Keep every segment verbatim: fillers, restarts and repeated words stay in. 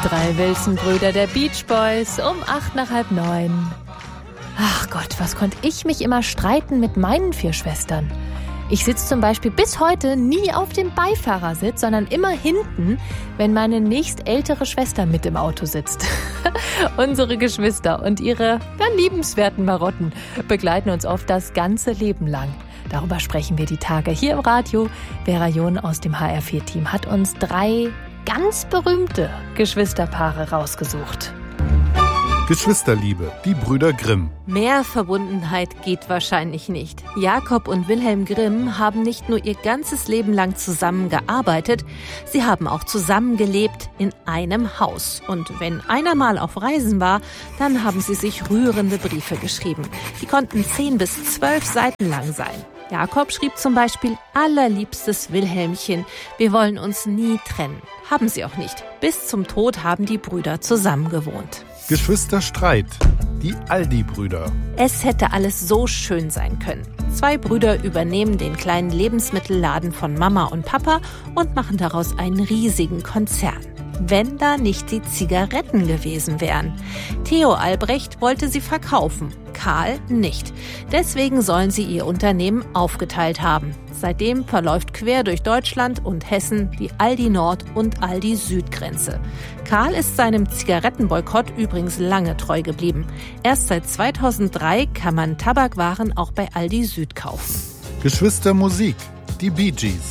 drei Wilson-Brüder der Beach Boys um acht nach halb neun. Ach Gott, was konnte ich mich immer streiten mit meinen vier Schwestern. Ich sitze zum Beispiel bis heute nie auf dem Beifahrersitz, sondern immer hinten, wenn meine nächstältere Schwester mit im Auto sitzt. Unsere Geschwister und ihre ja, liebenswerten Marotten begleiten uns oft das ganze Leben lang. Darüber sprechen wir die Tage hier im Radio. Vera John aus dem H R vier Team hat uns drei ganz berühmte Geschwisterpaare rausgesucht. Geschwisterliebe, die Brüder Grimm. Mehr Verbundenheit geht wahrscheinlich nicht. Jakob und Wilhelm Grimm haben nicht nur ihr ganzes Leben lang zusammengearbeitet, sie haben auch zusammengelebt in einem Haus. Und wenn einer mal auf Reisen war, dann haben sie sich rührende Briefe geschrieben. Die konnten zehn bis zwölf Seiten lang sein. Jakob schrieb zum Beispiel: Allerliebstes Wilhelmchen, wir wollen uns nie trennen. Haben sie auch nicht. Bis zum Tod haben die Brüder zusammen gewohnt. Geschwisterstreit, die Aldi-Brüder. Es hätte alles so schön sein können. Zwei Brüder übernehmen den kleinen Lebensmittelladen von Mama und Papa und machen daraus einen riesigen Konzern. Wenn da nicht die Zigaretten gewesen wären. Theo Albrecht wollte sie verkaufen, Karl nicht. Deswegen sollen sie ihr Unternehmen aufgeteilt haben. Seitdem verläuft quer durch Deutschland und Hessen die Aldi Nord- und Aldi Süd-Grenze. Karl ist seinem Zigarettenboykott übrigens lange treu geblieben. Erst seit zweitausenddrei kann man Tabakwaren auch bei Aldi Süd kaufen. Geschwistermusik, die Bee Gees.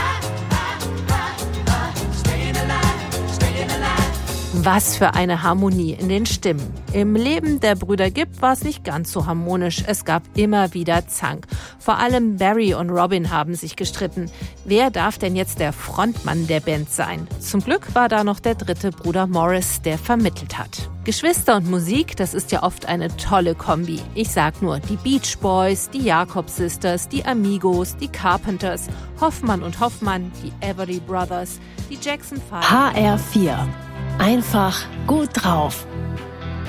Was für eine Harmonie in den Stimmen. Im Leben der Brüder Gibb war es nicht ganz so harmonisch. Es gab immer wieder Zank. Vor allem Barry und Robin haben sich gestritten. Wer darf denn jetzt der Frontmann der Band sein? Zum Glück war da noch der dritte Bruder Morris, der vermittelt hat. Geschwister und Musik, das ist ja oft eine tolle Kombi. Ich sag nur, die Beach Boys, die Jakob Sisters, die Amigos, die Carpenters, Hoffmann und Hoffmann, die Everly Brothers, die Jackson Five. H R vier. Einfach gut drauf.